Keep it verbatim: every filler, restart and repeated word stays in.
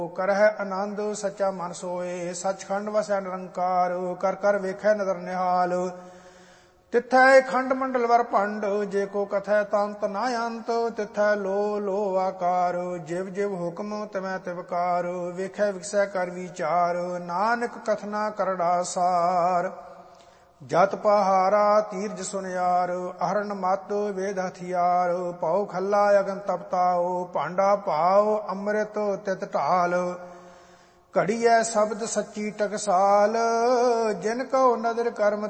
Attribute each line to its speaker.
Speaker 1: ਕਰਹਿ ਆਨੰਦ ਸੱਚਾ ਮਨ ਸੋਏ, ਸੱਚਖੰਡ ਵਸੈ ਨਿਰੰਕਾਰ, ਕਰ ਕਰ ਵੇਖੈ ਨਦਰ ਨਿਹਾਲ। ਤਿੱਥੈ ਖੰਡ ਮੰਡਲ ਵਰ ਭੰਡ, ਜੇ ਕੋ ਕਥੈ ਤੰਤ ਨਾ ਅੰਤ, ਤਿੱਥੈ ਲੋ ਲੋ ਆਕਾਰ, ਜਿਵ ਜਿਵ ਹੁਕਮ ਤਿਵੈ ਤਿਵਕਾਰ, ਵੇਖੈ ਵਿਖਸੈ ਕਰ ਵਿਚਾਰ, ਨਾਨਕ ਕਥਨਾ ਕਰੜਾ ਸਾਰ। ਜਤ ਪਹਾਰਾ ਤੀਰਜ ਸੁਨਿਆਰ, ਅਹਰਨ ਮਤ ਵੇਦ ਹਥਿਆਰ, ਪਉ ਖੱਲਾ ਅਗਨ ਤਪਤਾਓ, ਭਾਂਡਾ ਭਾਉ ਅੰਮ੍ਰਿਤ ਤਿਤ ਢਾਲ। ਘੜੀਐ ਸ਼ਬਦ ਸੱਚੀ ਟਕਸਾਲ, ਜਿਨ ਕਉ ਨਦਰ ਕਰਮ